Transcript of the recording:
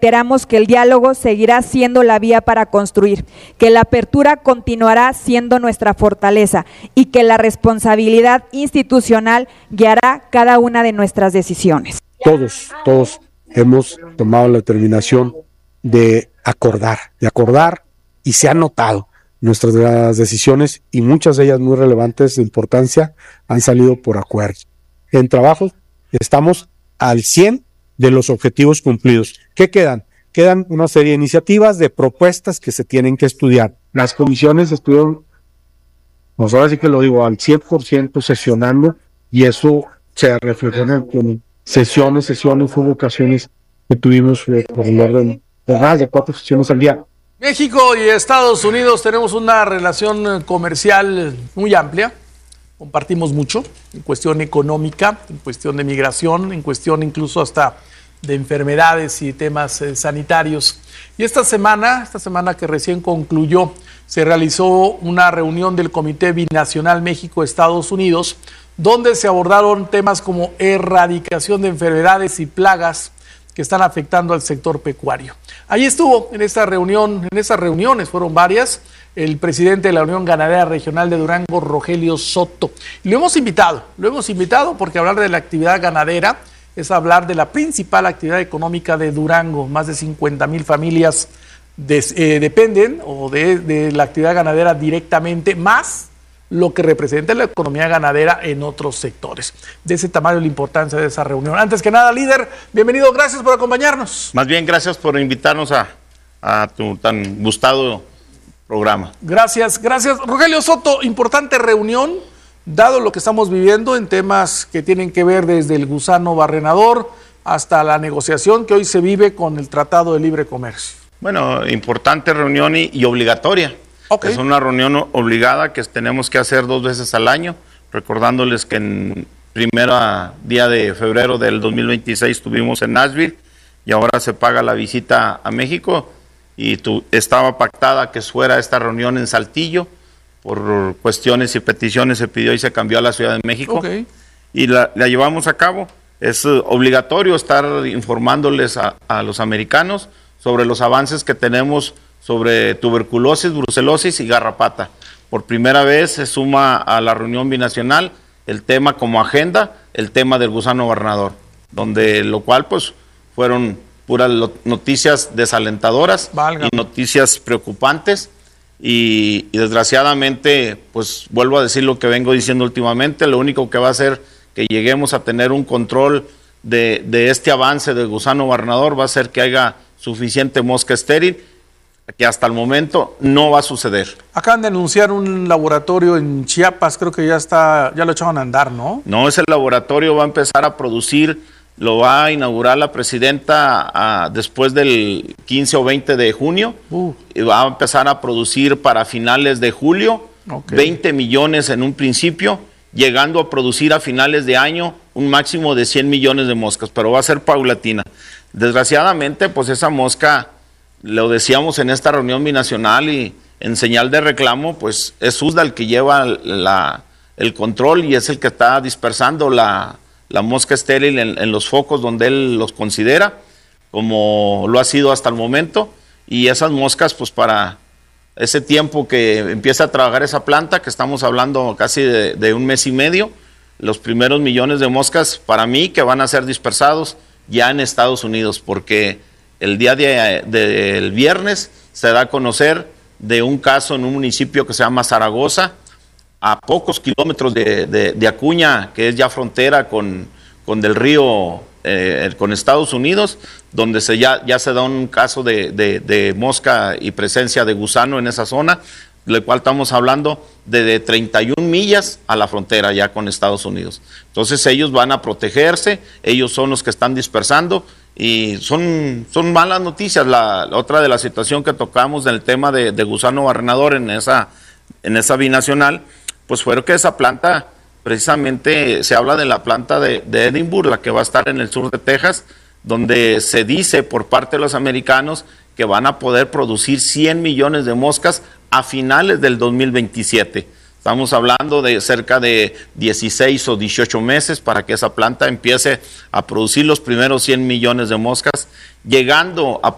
reiteramos que el diálogo seguirá siendo la vía para construir, que la apertura continuará siendo nuestra fortaleza y que la responsabilidad institucional guiará cada una de nuestras decisiones. Todos hemos tomado la determinación de acordar y se han notado nuestras decisiones y muchas de ellas muy relevantes de importancia han salido por acuerdo. En trabajo estamos al 100 de los objetivos cumplidos. ¿Qué quedan? Quedan una serie de iniciativas, de propuestas que se tienen que estudiar. Las comisiones estuvieron, pues ahora sí que lo digo, al 100% sesionando y eso se reflejó en sesiones, hubo ocasiones que tuvimos por el orden de más de 4 sesiones al día. México y Estados Unidos tenemos una relación comercial muy amplia, compartimos mucho en cuestión económica, en cuestión de migración, en cuestión incluso hasta de enfermedades y temas sanitarios. Y esta semana que recién concluyó, se realizó una reunión del Comité Binacional México-Estados Unidos, donde se abordaron temas como erradicación de enfermedades y plagas que están afectando al sector pecuario. Ahí estuvo en esta reunión, en esas reuniones fueron varias, el presidente de la Unión Ganadera Regional de Durango, Rogelio Soto. Y lo hemos invitado porque hablar de la actividad ganadera es hablar de la principal actividad económica de Durango. Más de 50,000 familias dependen de la actividad ganadera directamente, más lo que representa la economía ganadera en otros sectores. De ese tamaño la importancia de esa reunión. Antes que nada, líder, bienvenido, gracias por acompañarnos. Más bien, gracias por invitarnos a tu tan gustado programa. Gracias. Rogelio Soto, importante reunión, dado lo que estamos viviendo en temas que tienen que ver desde el gusano barrenador hasta la negociación que hoy se vive con el Tratado de Libre Comercio. Bueno, importante reunión y obligatoria. Okay. Es una reunión obligada que tenemos que hacer 2 veces al año, recordándoles que en primera día de febrero del 2026 estuvimos en Nashville y ahora se paga la visita a México y estaba pactada que fuera esta reunión en Saltillo, por cuestiones y peticiones se pidió y se cambió a la Ciudad de México. Okay. Y la llevamos a cabo. Es obligatorio estar informándoles a los americanos sobre los avances que tenemos sobre tuberculosis, brucelosis y garrapata. Por primera vez se suma a la reunión binacional el tema como agenda, el tema del gusano barrenador, lo cual pues fueron puras noticias desalentadoras. Válgame. Y noticias preocupantes y desgraciadamente pues vuelvo a decir lo que vengo diciendo últimamente, lo único que va a hacer que lleguemos a tener un control de este avance del gusano barrenador va a ser que haya suficiente mosca estéril, que hasta el momento no va a suceder. Acaban de anunciar un laboratorio en Chiapas, creo que ya lo echaron a andar, ¿no? No, ese laboratorio va a empezar a producir, lo va a inaugurar la presidenta después del 15 o 20 de junio, y va a empezar a producir para finales de julio, 20 millones en un principio, llegando a producir a finales de año un máximo de 100 millones de moscas, pero va a ser paulatina. Desgraciadamente, pues esa mosca, lo decíamos en esta reunión binacional y en señal de reclamo, pues es USDA el que lleva el control y es el que está dispersando la mosca estéril en los focos donde él los considera, como lo ha sido hasta el momento, y esas moscas, pues para ese tiempo que empieza a trabajar esa planta, que estamos hablando casi de 1 mes y medio, los primeros millones de moscas para mí que van a ser dispersados ya en Estados Unidos, porque el día del viernes se da a conocer de un caso en un municipio que se llama Zaragoza, a pocos kilómetros de Acuña, que es ya frontera con del río, con Estados Unidos, donde ya se da un caso de mosca y presencia de gusano en esa zona, del cual estamos hablando de 31 millas a la frontera ya con Estados Unidos. Entonces ellos van a protegerse, ellos son los que están dispersando, y son malas noticias. La otra de la situación que tocamos en el tema de gusano barrenador en esa binacional, pues fue que esa planta, precisamente se habla de la planta de Edinburgh, la que va a estar en el sur de Texas, donde se dice por parte de los americanos que van a poder producir 100 millones de moscas a finales del 2027. Estamos hablando de cerca de 16 o 18 meses para que esa planta empiece a producir los primeros 100 millones de moscas, llegando a